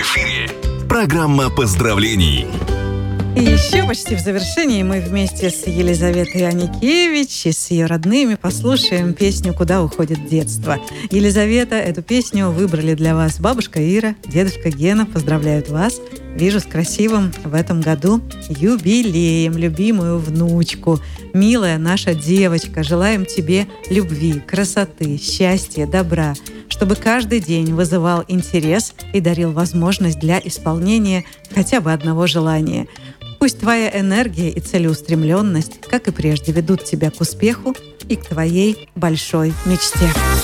эфире программа поздравлений. И еще почти в завершении мы вместе с Елизаветой Аникевич и с ее родными послушаем песню «Куда уходит детство». Елизавета, эту песню выбрали для вас бабушка Ира, дедушка Гена. Поздравляют вас. Вижу с красивым в этом году юбилеем любимую внучку. Милая наша девочка, желаем тебе любви, красоты, счастья, добра, чтобы каждый день вызывал интерес и дарил возможность для исполнения хотя бы одного желания. Пусть твоя энергия и целеустремленность, как и прежде, ведут тебя к успеху и к твоей большой мечте.